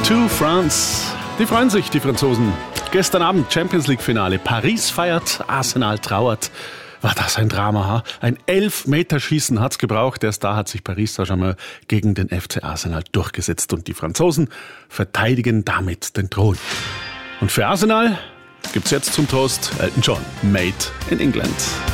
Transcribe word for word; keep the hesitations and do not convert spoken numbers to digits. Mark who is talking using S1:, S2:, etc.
S1: to France. Die freuen sich, die Franzosen. Gestern Abend Champions League Finale. Paris feiert, Arsenal trauert. War das ein Drama, ha? Ein Elfmeterschießen hat's gebraucht. Erst da hat sich Paris Saint-Germain gegen den F C Arsenal durchgesetzt. Und die Franzosen verteidigen damit den Thron. Und für Arsenal gibt's jetzt zum Toast Elton John, Made in England.